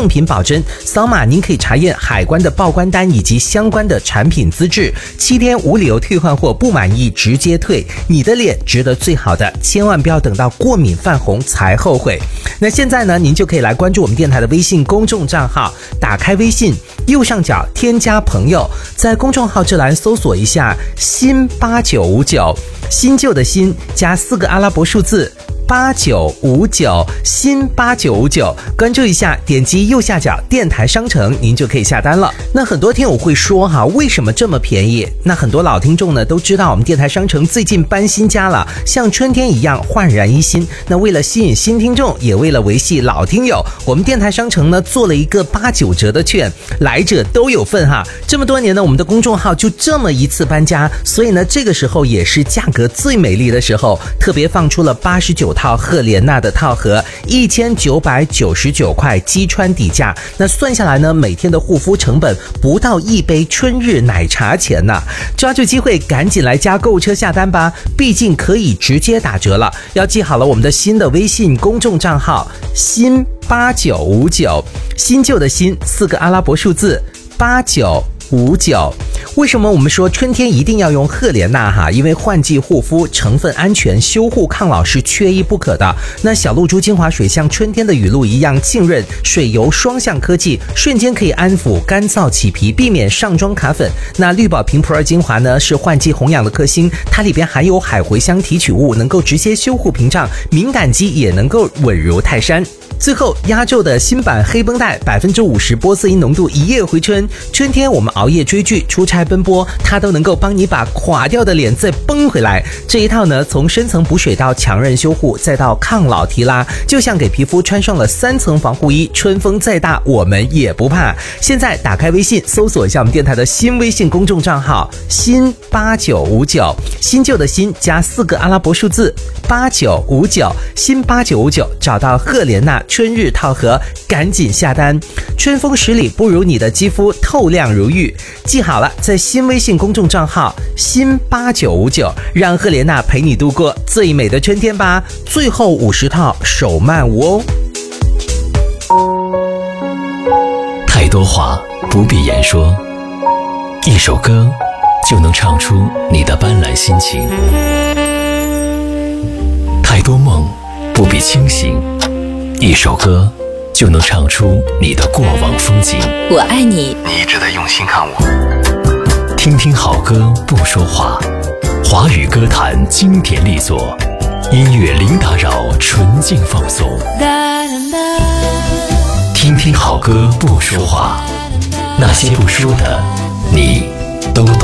正品保真。扫码您可以查验海关的报关单以及相关的产品资质，7天无理由退换货，不满意直接退。你的脸值得最好的，千万不要等到过敏泛红才后悔。那现在呢，您就可以来关注我们电台的微信公众账号，打开微信右上角添加朋友，在公众号这栏搜索一下新8959，新旧的新加4个阿拉伯数字8959，新8959，关注一下，点击右下角电台商城，您就可以下单了。那很多听友会说为什么这么便宜？那很多老听众呢都知道我们电台商城最近搬新家了，像春天一样焕然一新。那为了吸引新听众，也为了维系老听友，我们电台商城呢做了一个8-9折的券，来者都有份哈。这么多年呢，我们的公众号就这么一次搬家，所以呢这个时候也是价格最美丽的时候，特别放出了89套赫莲娜的套盒，1999块击穿底价。那算下来呢，每天的护肤成本不到1杯春日奶茶钱呢。抓住机会，赶紧来加购物车下单吧，毕竟可以直接打折了。要记好了我们的新的微信公众账号新8959，新旧的新4个阿拉伯数字8959。为什么我们说春天一定要用赫莲娜因为换季护肤成分安全，修护抗老是缺一不可的。那小露珠精华水像春天的雨露一样浸润，水油双向科技，瞬间可以安抚干燥起皮，避免上妆卡粉。那绿宝瓶普洱精华呢，是换季红养的克星，它里边含有海茴香提取物，能够直接修护屏障，敏感肌也能够稳如泰山。最后压轴的新版黑绷带，50%玻色因浓度，一夜回春。春天我们熬夜追剧、出差奔波，它都能够帮你把垮掉的脸再绷回来。这一套呢，从深层补水到强韧修护，再到抗老提拉，就像给皮肤穿上了3层防护衣，春风再大我们也不怕。现在打开微信，搜索一下我们电台的新微信公众账号新8959，新旧的新加4个阿拉伯数字8959，新8959，找到赫莲娜春日套盒，赶紧下单。春风十里不如你的肌肤透亮如玉。记好了，在新微信公众账号新8959，让赫莲娜陪你度过最美的春天吧。最后50套手慢无哦。 太多话不必言说，一首歌就能唱出你的斑斓心情。太多梦不必清醒，一首歌就能唱出你的过往风景。 我爱你， 你一直在用心看我。听听好歌不说话，华语歌坛经典力作，音乐零打扰，纯净放送。听听好歌不说话，那些不说的